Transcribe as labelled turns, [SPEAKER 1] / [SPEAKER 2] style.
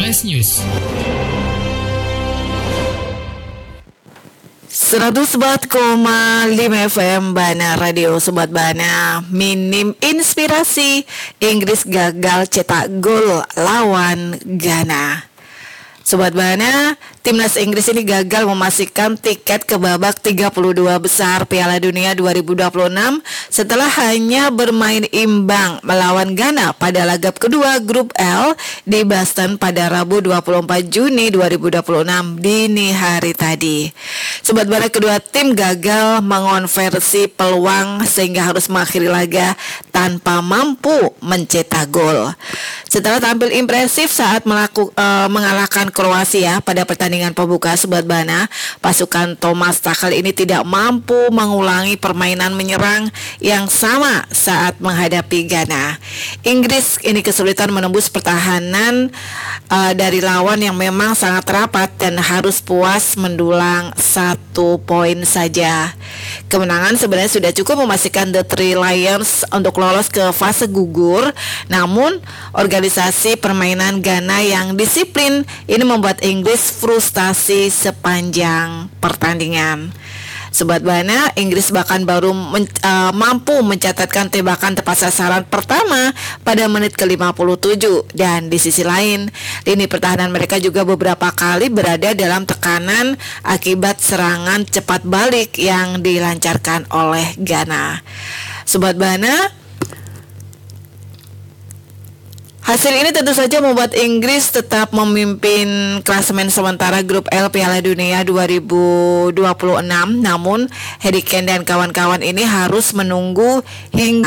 [SPEAKER 1] Flash News.
[SPEAKER 2] 104,5 FM Bana Radio. Sobat Bana, minim inspirasi, Inggris gagal cetak gol lawan Ghana. Sobat Bana, timnas Inggris ini gagal memastikan tiket ke babak 32 besar Piala Dunia 2026 setelah hanya bermain imbang melawan Ghana pada laga kedua grup L di Boston pada Rabu 24 Juni 2026 dini hari tadi. Sobat Bana, kedua tim gagal mengonversi peluang sehingga harus mengakhiri laga tanpa mampu mencetak gol. Setelah tampil impresif saat mengalahkan Kroasia pada pertandingan pembuka, Sobat Bana, pasukan Thomas Tuchel ini tidak mampu mengulangi permainan menyerang yang sama saat menghadapi Ghana. Inggris ini kesulitan menembus pertahanan dari lawan yang memang sangat rapat dan harus puas mendulang 1 poin saja. Kemenangan sebenarnya sudah cukup memastikan The Three Lions untuk lolos ke fase gugur, namun organisasi permainan Ghana yang disiplin ini membuat Inggris frustasi sepanjang pertandingan. Sobat Bana, Inggris bahkan baru mampu mencatatkan tembakan tepat sasaran pertama pada menit ke-57. Dan di sisi lain, lini pertahanan mereka juga beberapa kali berada dalam tekanan akibat serangan cepat balik yang dilancarkan oleh Ghana. Sobat Bana, hasil ini tentu saja membuat Inggris tetap memimpin klasemen sementara grup L Piala Dunia 2026. Namun Harry Kane dan kawan-kawan ini harus menunggu hingga